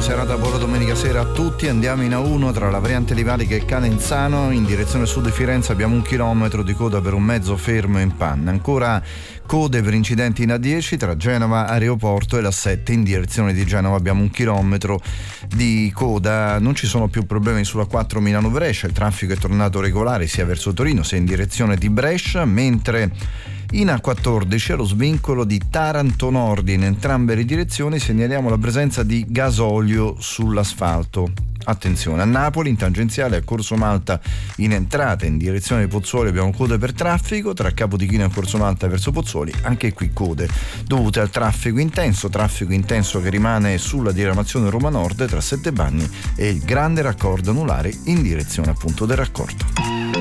serata, buona domenica sera a tutti. Andiamo in A1 tra la variante Livadica e Calenzano. In direzione sud di Firenze abbiamo 1 chilometro di coda per un mezzo fermo in panna. Ancora code per incidenti in A10 tra Genova Aeroporto e la 7 in direzione di Genova. Abbiamo 1 chilometro di coda. Non ci sono più problemi sulla 4 Milano-Brescia. Il traffico è tornato regolare sia verso Torino sia in direzione di Brescia, mentre in A14 allo svincolo di Taranto Nord in entrambe le direzioni segnaliamo la presenza di gasolio sull'asfalto. Attenzione, a Napoli in tangenziale a Corso Malta in entrata in direzione di Pozzuoli abbiamo code per traffico, tra Capodichino e Corso Malta verso Pozzuoli anche qui code dovute al traffico intenso che rimane sulla diramazione Roma Nord tra Settebagni e il grande raccordo anulare in direzione appunto del raccordo.